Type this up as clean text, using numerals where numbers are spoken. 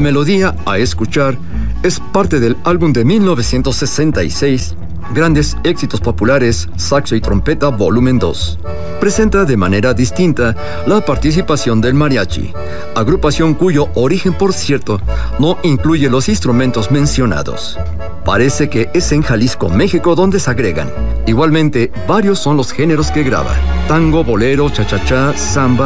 melodía a escuchar es parte del álbum de 1966, Grandes Éxitos Populares, Saxo y Trompeta Volumen 2. Presenta de manera distinta la participación del mariachi, agrupación cuyo origen, por cierto, no incluye los instrumentos mencionados. Parece que es en Jalisco, México, donde se agregan. Igualmente, varios son los géneros que graba: tango, bolero, cha-cha-cha, samba,